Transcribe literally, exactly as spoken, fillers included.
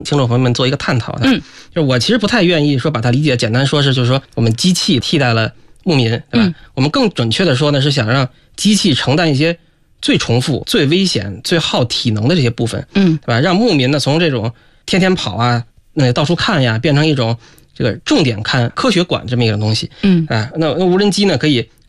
听众朋友们做一个探讨的。 嗯， 就是我其实不太愿意说把它理解简单说是就是说我们机器替代了牧民，对吧？嗯、我们更准确的说呢，是想让机器承担一些最重复、最危险、最耗体能的这些部分， 嗯， 对吧？让牧民呢从这种天天跑啊、那到处看呀，变成一种这个重点看、科学管这么一个东西， 嗯， 啊，那那无人机呢可以